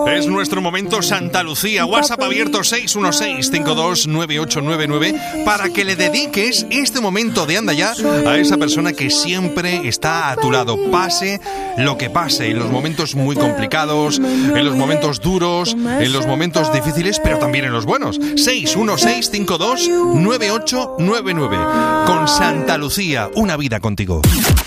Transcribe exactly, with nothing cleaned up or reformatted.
Es nuestro momento Santa Lucía. WhatsApp abierto seis uno seis, cinco dos nueve ocho nueve nueve para que le dediques este momento de Anda Ya a esa persona que siempre está a tu lado, pase lo que pase, en los momentos muy complicados, en los momentos duros, en los momentos difíciles, pero también en los buenos. seis uno seis, cinco dos nueve ocho nueve nueve. Con Santa Lucía, una vida contigo.